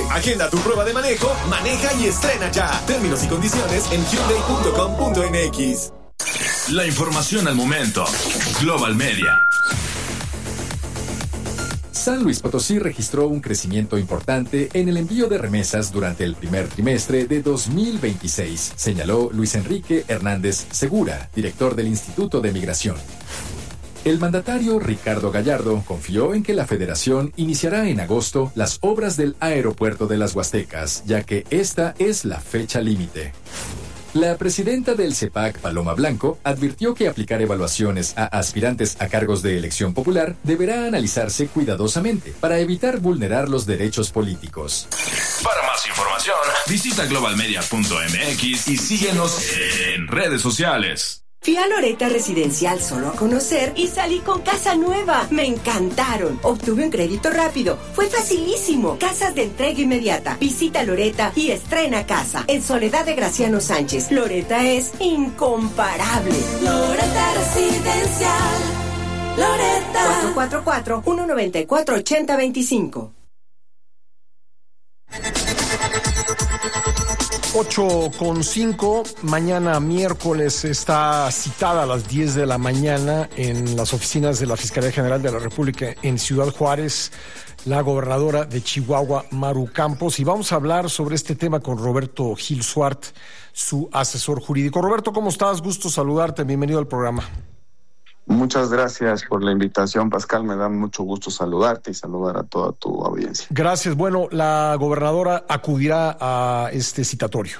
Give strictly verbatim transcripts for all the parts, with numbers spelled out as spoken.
Agenda tu prueba de manejo, maneja y estrena ya. Términos y condiciones en hyundai punto com punto m x. La información al momento. Global Media. San Luis Potosí registró un crecimiento importante en el envío de remesas durante el primer trimestre de dos mil veintiséis, señaló Luis Enrique Hernández Segura, director del Instituto de Migración. El mandatario Ricardo Gallardo confió en que la Federación iniciará en agosto las obras del aeropuerto de las Huastecas, ya que esta es la fecha límite. La presidenta del CEPAC, Paloma Blanco, advirtió que aplicar evaluaciones a aspirantes a cargos de elección popular deberá analizarse cuidadosamente para evitar vulnerar los derechos políticos. Para más información, visita global media punto m x y síguenos en redes sociales. Fui a Loretta Residencial solo a conocer y salí con casa nueva. Me encantaron. Obtuve un crédito rápido. Fue facilísimo. Casas de entrega inmediata. Visita Loretta y estrena casa. En Soledad de Graciano Sánchez. Loretta es incomparable. Loretta Residencial. Loretta. cuatro cuatro cuatro, uno nueve cuatro, ocho cero dos cinco. ocho con cinco, mañana miércoles está citada a las diez de la mañana en las oficinas de la Fiscalía General de la República en Ciudad Juárez, la gobernadora de Chihuahua, Maru Campos, y vamos a hablar sobre este tema con Roberto Gil Suart, su asesor jurídico. Roberto, ¿cómo estás? Gusto saludarte, bienvenido al programa. Muchas gracias por la invitación, Pascal. Me da mucho gusto saludarte y saludar a toda tu audiencia. Gracias. Bueno, la gobernadora acudirá a este citatorio.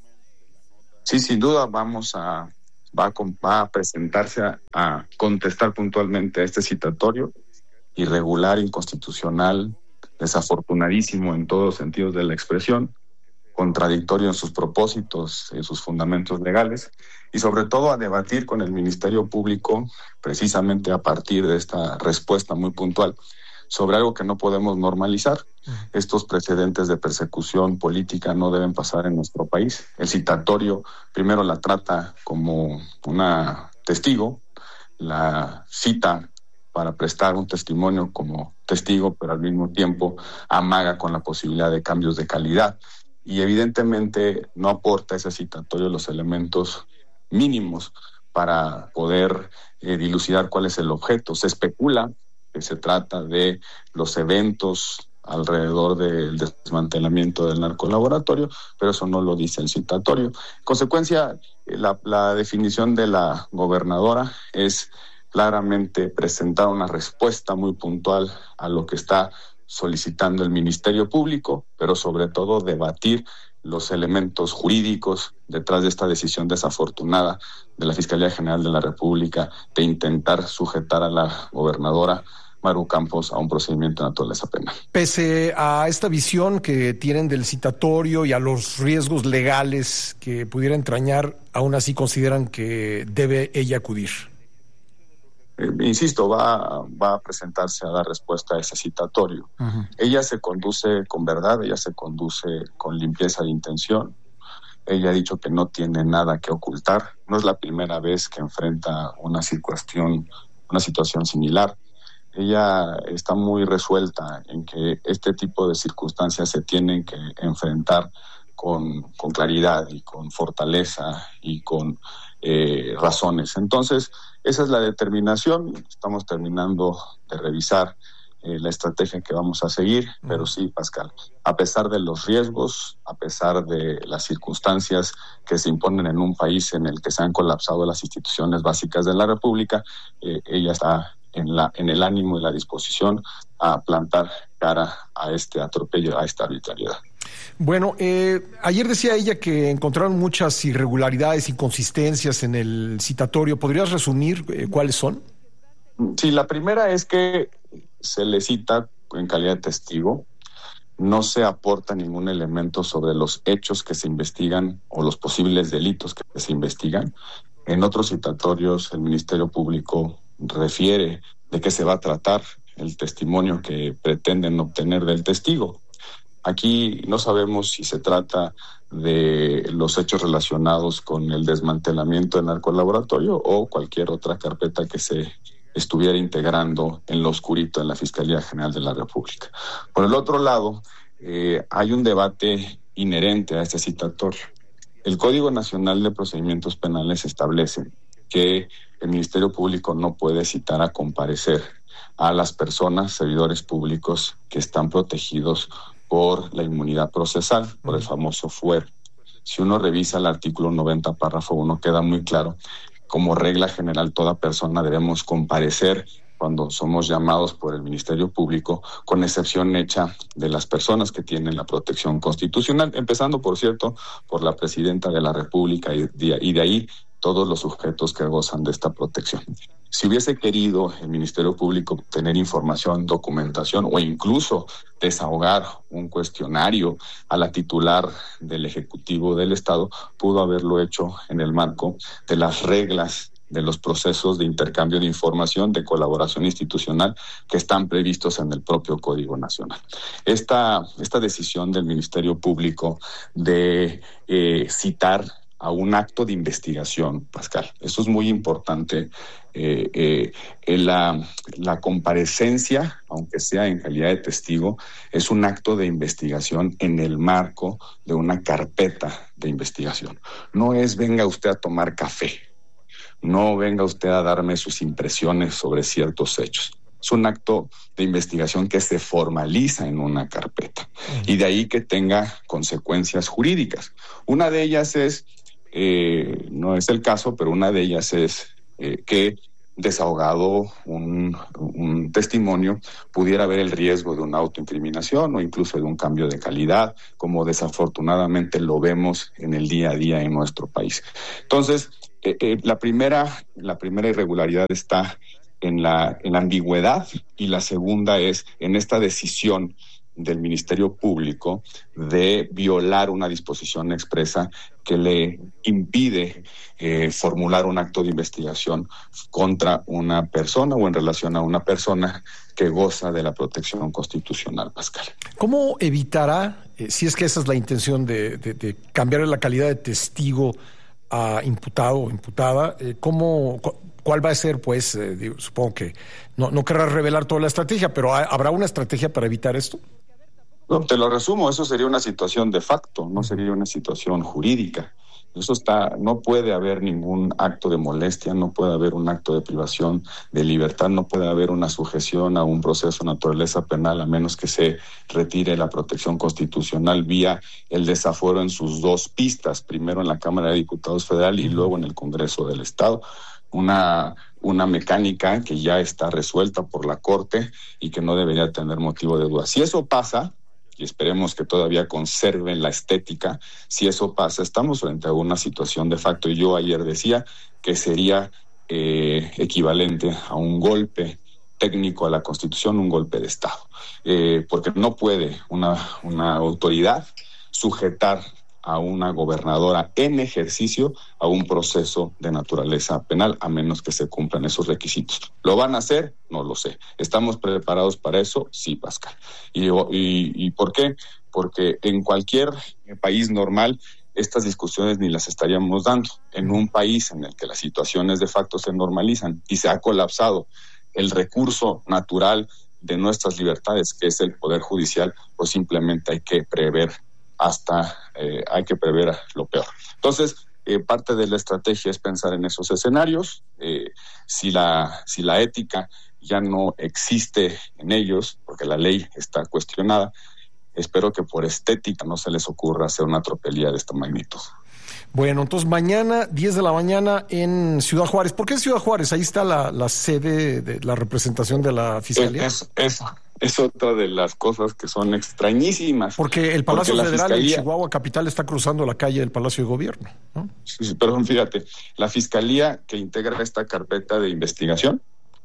Sí, sin duda vamos a va a, va a presentarse a, a contestar puntualmente a este citatorio irregular, inconstitucional, desafortunadísimo en todos los sentidos de la expresión, contradictorio en sus propósitos, en sus fundamentos legales, y sobre todo a debatir con el Ministerio Público, precisamente a partir de esta respuesta muy puntual, sobre algo que no podemos normalizar. Estos precedentes de persecución política no deben pasar en nuestro país. El citatorio primero la trata como una testigo, la cita para prestar un testimonio como testigo, pero al mismo tiempo amaga con la posibilidad de cambios de calidad. Y evidentemente no aporta ese citatorio los elementos mínimos para poder eh, dilucidar cuál es el objeto. Se especula que se trata de los eventos alrededor del desmantelamiento del narcolaboratorio, pero eso no lo dice el citatorio. En consecuencia, la, la definición de la gobernadora es claramente presentar una respuesta muy puntual a lo que está solicitando el Ministerio Público, pero sobre todo debatir los elementos jurídicos detrás de esta decisión desafortunada de la Fiscalía General de la República de intentar sujetar a la gobernadora Maru Campos a un procedimiento de naturaleza penal. Pese a esta visión que tienen del citatorio y a los riesgos legales que pudiera entrañar, aún así consideran que debe ella acudir. Eh, insisto, va, va a presentarse a dar respuesta a ese citatorio. Uh-huh. Ella se conduce con verdad, ella se conduce con limpieza de intención. Ella ha dicho que no tiene nada que ocultar. No es la primera vez que enfrenta una situación, una situación similar. Ella está muy resuelta en que este tipo de circunstancias se tienen que enfrentar con, con claridad y con fortaleza y con eh, razones. Entonces, esa es la determinación. Estamos terminando de revisar eh, la estrategia que vamos a seguir, pero sí, Pascal, a pesar de los riesgos, a pesar de las circunstancias que se imponen en un país en el que se han colapsado las instituciones básicas de la República, eh, ella está en la en el ánimo y la disposición a plantar cara a este atropello, a esta arbitrariedad. Bueno, eh, ayer decía ella que encontraron muchas irregularidades, inconsistencias en el citatorio. ¿Podrías resumir eh, cuáles son? Sí, la primera es que se le cita en calidad de testigo, no se aporta ningún elemento sobre los hechos que se investigan o los posibles delitos que se investigan. En otros citatorios el Ministerio Público refiere de qué se va a tratar el testimonio que pretenden obtener del testigo. Aquí no sabemos si se trata de los hechos relacionados con el desmantelamiento del narcolaboratorio o cualquier otra carpeta que se estuviera integrando en lo oscurito en la Fiscalía General de la República. Por el otro lado, eh, hay un debate inherente a este citatorio. El Código Nacional de Procedimientos Penales establece que el Ministerio Público no puede citar a comparecer a las personas, servidores públicos que están protegidos por la inmunidad procesal, por el famoso fuero. Si uno revisa el artículo noventa, párrafo uno, queda muy claro. Como regla general, toda persona debemos comparecer cuando somos llamados por el Ministerio Público, con excepción hecha de las personas que tienen la protección constitucional, empezando, por cierto, por la Presidenta de la República y de, y de ahí todos los sujetos que gozan de esta protección. Si hubiese querido el Ministerio Público tener información, documentación o incluso desahogar un cuestionario a la titular del Ejecutivo del Estado, pudo haberlo hecho en el marco de las reglas de los procesos de intercambio de información, de colaboración institucional que están previstos en el propio Código Nacional. Esta, esta decisión del Ministerio Público de eh, citar a un acto de investigación, Pascal, eso es muy importante. Eh, eh, la, la comparecencia, aunque sea en calidad de testigo, es un acto de investigación en el marco de una carpeta de investigación. No es venga usted a tomar café, no venga usted a darme sus impresiones sobre ciertos hechos. Es un acto de investigación que se formaliza en una carpeta y de ahí que tenga consecuencias jurídicas. Una de ellas es, eh, no es el caso, pero una de ellas es eh, que desahogado un, un testimonio pudiera haber el riesgo de una autoincriminación o incluso de un cambio de calidad, como desafortunadamente lo vemos en el día a día en nuestro país. Entonces, eh, eh, la primera, la primera irregularidad está en la, en la ambigüedad y la segunda es en esta decisión del Ministerio Público de violar una disposición expresa que le impide eh, formular un acto de investigación contra una persona o en relación a una persona que goza de la protección constitucional, Pascal. ¿Cómo evitará, eh, si es que esa es la intención de, de, de cambiar la calidad de testigo a imputado o imputada, eh, cómo... ¿Cuál va a ser, pues, eh, digo, supongo que no, no querrás revelar toda la estrategia, pero ¿habrá una estrategia para evitar esto? No, te lo resumo, eso sería una situación de facto, no sería una situación jurídica. Eso está, no puede haber ningún acto de molestia, no puede haber un acto de privación de libertad, no puede haber una sujeción a un proceso de naturaleza penal a menos que se retire la protección constitucional vía el desafuero en sus dos pistas, primero en la Cámara de Diputados Federal y luego en el Congreso del Estado. Una, una mecánica que ya está resuelta por la Corte y que no debería tener motivo de duda. Si eso pasa, y esperemos que todavía conserven la estética, si eso pasa, estamos frente a una situación de facto. Y yo ayer decía que sería eh, equivalente a un golpe técnico a la Constitución, un golpe de Estado. Eh, porque no puede una, una autoridad sujetar a una gobernadora en ejercicio a un proceso de naturaleza penal, a menos que se cumplan esos requisitos. ¿Lo van a hacer? No lo sé. ¿Estamos preparados para eso? Sí, Pascal. ¿Y, y, y por qué? Porque en cualquier país normal estas discusiones ni las estaríamos dando. En un país en el que las situaciones de facto se normalizan y se ha colapsado el recurso natural de nuestras libertades, que es el Poder Judicial, pues simplemente hay que prever hasta eh, hay que prever lo peor. Entonces, eh, parte de la estrategia es pensar en esos escenarios. Eh, si la si la ética ya no existe en ellos, porque la ley está cuestionada, espero que por estética no se les ocurra hacer una tropelía de esta magnitud. Bueno, entonces mañana, diez de la mañana en Ciudad Juárez. ¿Por qué Ciudad Juárez? Ahí está la, la sede de la representación de la Fiscalía. Es, es, es otra de las cosas que son extrañísimas. Porque el Palacio Porque Federal Fiscalía... en Chihuahua Capital está cruzando la calle del Palacio de Gobierno, ¿no? Sí, sí, perdón, fíjate, la Fiscalía que integra esta carpeta de investigación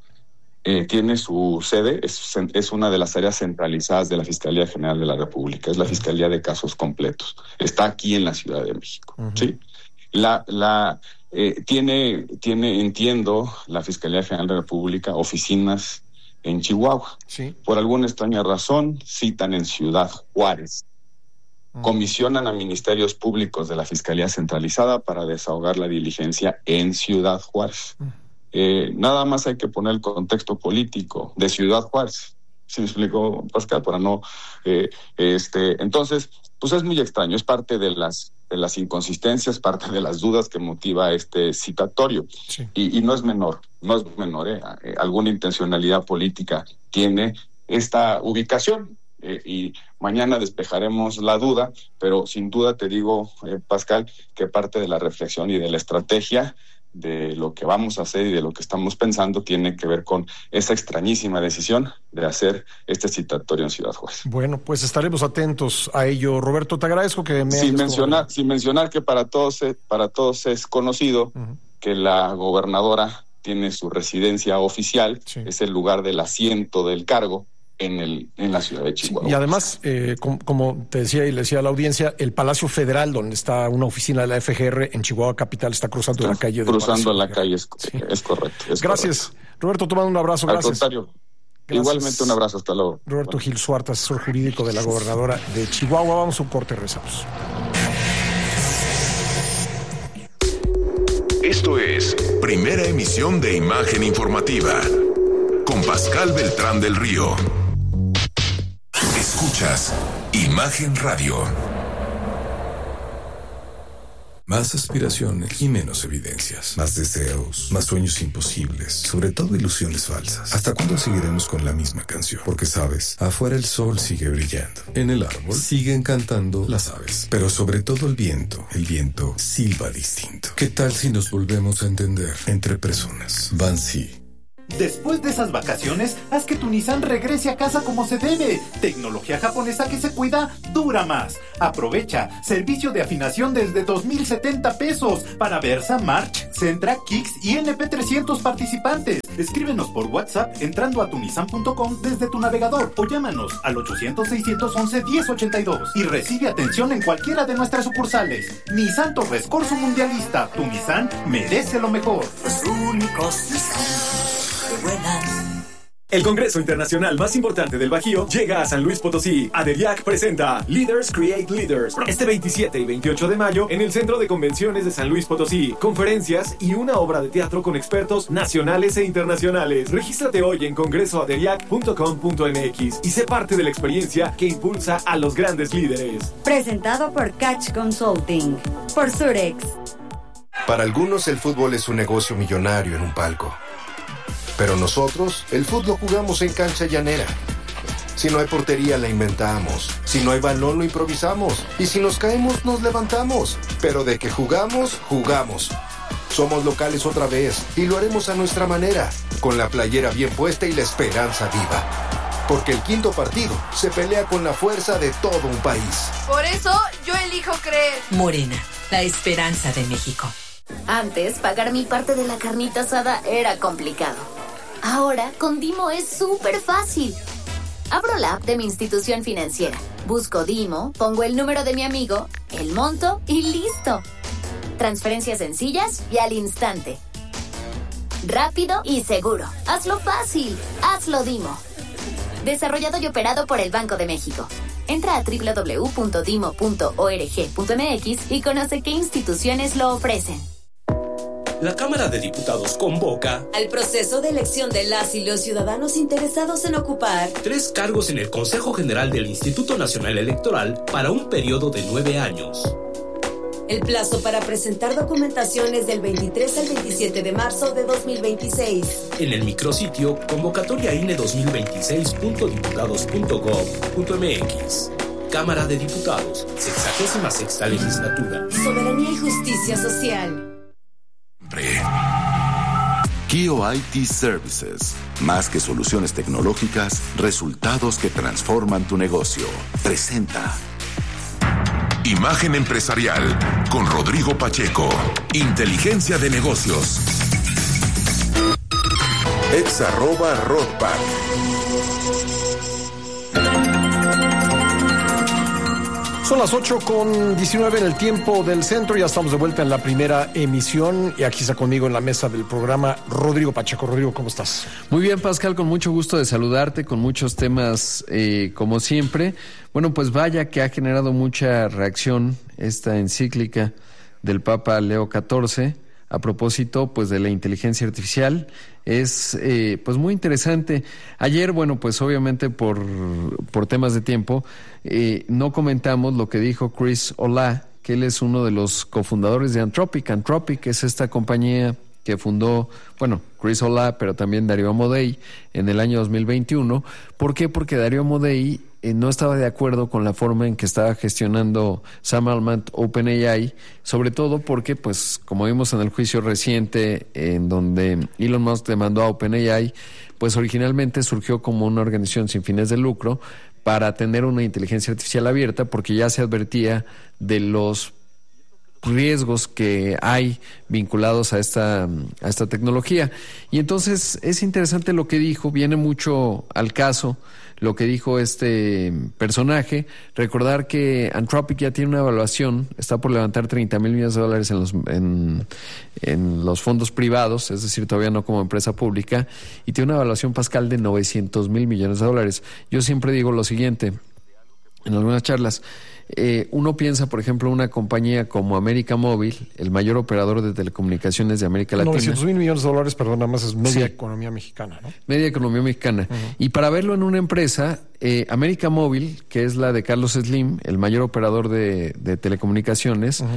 eh, tiene su sede, es, es una de las áreas centralizadas de la Fiscalía General de la República, es la Fiscalía de Casos Completos, está aquí en la Ciudad de México, uh-huh. ¿sí? La, la, eh, tiene, tiene, entiendo, la Fiscalía General de la República oficinas en Chihuahua. Sí. Por alguna extraña razón citan en Ciudad Juárez. Uh-huh. Comisionan a ministerios públicos de la Fiscalía Centralizada para desahogar la diligencia en Ciudad Juárez. Uh-huh. Eh, nada más hay que poner el contexto político de Ciudad Juárez. ¿Sí me explico, Pascal? Para no, eh, este, entonces, pues es muy extraño, es parte de las de las inconsistencias, parte de las dudas que motiva este citatorio. Sí. Y, y no es menor, no es menor, ¿eh? Eh, alguna intencionalidad política tiene esta ubicación. Eh, y mañana despejaremos la duda, pero sin duda te digo, eh, Pascal, que parte de la reflexión y de la estrategia de lo que vamos a hacer y de lo que estamos pensando tiene que ver con esa extrañísima decisión de hacer este citatorio en Ciudad Juárez. Bueno, pues estaremos atentos a ello. Roberto, te agradezco que me sin mencionar, sin mencionar que para todos, para todos es conocido uh-huh. que la gobernadora tiene su residencia oficial, sí. es el lugar del asiento del cargo en el en la ciudad de Chihuahua. Sí, y además, eh, com, como te decía y le decía a la audiencia, el Palacio Federal, donde está una oficina de la F G R en Chihuahua Capital, está cruzando está la calle. Cruzando la calle, es, sí. es correcto. Es gracias. Correcto. Roberto, te mando un abrazo. Al gracias. contrario. Gracias. Igualmente un abrazo, hasta luego. Roberto Gil Suarta, asesor jurídico de la gobernadora de Chihuahua. Vamos a un corte, rezamos. Esto es Primera Emisión de Imagen Informativa con Pascal Beltrán del Río. Escuchas Imagen Radio. Más aspiraciones y menos evidencias. Más deseos, más sueños imposibles. Sobre todo ilusiones falsas. ¿Hasta cuándo seguiremos con la misma canción? Porque sabes, afuera el sol sigue brillando. En el árbol siguen cantando las aves. Pero sobre todo el viento. El viento silba distinto. ¿Qué tal si nos volvemos a entender entre personas? Bansi. Después de esas vacaciones, haz que tu Nissan regrese a casa como se debe. Tecnología japonesa que se cuida, dura más. Aprovecha servicio de afinación desde dos mil setenta pesos para Versa, March, Sentra, Kicks y N P trescientos participantes. Escríbenos por WhatsApp entrando a tunisan punto com desde tu navegador o llámanos al ochocientos, seiscientos once, diez ochenta y dos y recibe atención en cualquiera de nuestras sucursales. Nissan Torres Corso Mundialista, tu Nissan merece lo mejor. Los únicos Nissan. El Congreso Internacional más importante del Bajío llega a San Luis Potosí. ADERIAC presenta Leaders Create Leaders este veintisiete y veintiocho de mayo en el Centro de Convenciones de San Luis Potosí. Conferencias y una obra de teatro con expertos nacionales e internacionales. Regístrate hoy en congreso aderiac punto com punto m x y sé parte de la experiencia que impulsa a los grandes líderes. Presentado por Catch Consulting, por Surex. Para algunos el fútbol es un negocio millonario en un palco. Pero nosotros, el fútbol jugamos en cancha llanera. Si no hay portería, la inventamos. Si no hay balón, lo improvisamos. Y si nos caemos, nos levantamos. Pero de que jugamos, jugamos. Somos locales otra vez y lo haremos a nuestra manera, con la playera bien puesta y la esperanza viva. Porque el quinto partido se pelea con la fuerza de todo un país. Por eso, yo elijo creer. Morena, la esperanza de México. Antes, pagar mi parte de la carnita asada era complicado. Ahora, con Dimo es súper fácil. Abro la app de mi institución financiera, busco Dimo, pongo el número de mi amigo, el monto y listo. Transferencias sencillas y al instante. Rápido y seguro. Hazlo fácil. Hazlo Dimo. Desarrollado y operado por el Banco de México. Entra a doble u doble u doble u punto dimo punto org punto m x y conoce qué instituciones lo ofrecen. La Cámara de Diputados convoca al proceso de elección de las y los ciudadanos interesados en ocupar tres cargos en el Consejo General del Instituto Nacional Electoral para un periodo de nueve años. El plazo para presentar documentación es del veintitrés al veintisiete de marzo de dos mil veintiséis. En el micrositio convocatoria I N E dos mil veintiséis punto diputados punto gob punto m x. Cámara de Diputados, sexagésima sexta legislatura. Soberanía y justicia social. Kio I T Services. Más que soluciones tecnológicas, resultados que transforman tu negocio. Presenta Imagen Empresarial con Rodrigo Pacheco. Inteligencia de negocios. Ex arroba Rodpack. Son las ocho con diecinueve en el tiempo del centro. Ya estamos de vuelta en la primera emisión y aquí está conmigo en la mesa del programa Rodrigo Pacheco. Rodrigo, ¿cómo estás? Muy bien, Pascal, con mucho gusto de saludarte, con muchos temas eh, como siempre. Bueno, pues vaya que ha generado mucha reacción esta encíclica del Papa Leo catorce a propósito pues de la inteligencia artificial. Es eh, pues muy interesante. Ayer, bueno, pues obviamente por, por temas de tiempo, eh, no comentamos lo que dijo Chris Olah, que él es uno de los cofundadores de Anthropic. Anthropic es esta compañía que fundó, bueno, Chris Olah, pero también Darío Amodei en el año dos mil veintiuno. ¿Por qué? Porque Darío Amodei eh, no estaba de acuerdo con la forma en que estaba gestionando Sam Altman OpenAI, sobre todo porque, pues, como vimos en el juicio reciente en donde Elon Musk demandó a OpenAI, pues originalmente surgió como una organización sin fines de lucro para tener una inteligencia artificial abierta, porque ya se advertía de los riesgos que hay vinculados a esta a esta tecnología. Y entonces es interesante lo que dijo, viene mucho al caso lo que dijo este personaje. Recordar que Anthropic ya tiene una evaluación, está por levantar treinta mil millones de dólares en los en, en los fondos privados, es decir, todavía no como empresa pública, y tiene una evaluación Pascal de novecientos mil millones de dólares. Yo siempre digo lo siguiente en algunas charlas. Eh, uno piensa, por ejemplo, una compañía como América Móvil, el mayor operador de telecomunicaciones de América Latina. novecientos mil millones de dólares, perdón, nada más es media sí. economía mexicana, ¿no? Media economía mexicana. Uh-huh. Y para verlo en una empresa, eh, América Móvil, que es la de Carlos Slim, el mayor operador de, de telecomunicaciones, uh-huh.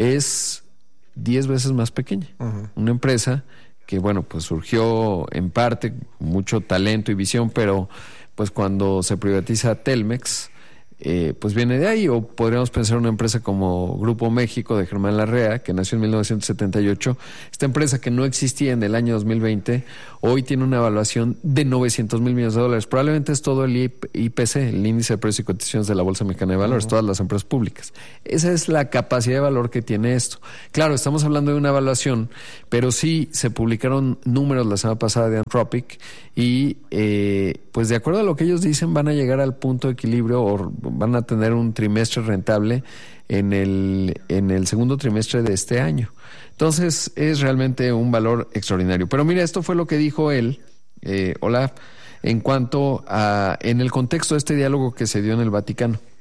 es diez veces más pequeña. Uh-huh. Una empresa que, bueno, pues surgió en parte con mucho talento y visión, pero pues cuando se privatiza Telmex, Eh, pues viene de ahí. O podríamos pensar una empresa como Grupo México de Germán Larrea, que nació en mil novecientos setenta y ocho. Esta empresa, que no existía en el año dos mil veinte, hoy tiene una evaluación de novecientos mil millones de dólares. Probablemente es todo el I P C, el índice de precios y cotizaciones de la Bolsa Mexicana de Valores, uh-huh. todas las empresas públicas. Esa es la capacidad de valor que tiene esto. Claro, estamos hablando de una evaluación, pero sí se publicaron números la semana pasada de Anthropic y eh, pues de acuerdo a lo que ellos dicen, van a llegar al punto de equilibrio o van a tener un trimestre rentable en el en el segundo trimestre de este año. Entonces es realmente un valor extraordinario. Pero mira, esto fue lo que dijo él, eh, Olaf, en cuanto a en el contexto de este diálogo que se dio en el Vaticano.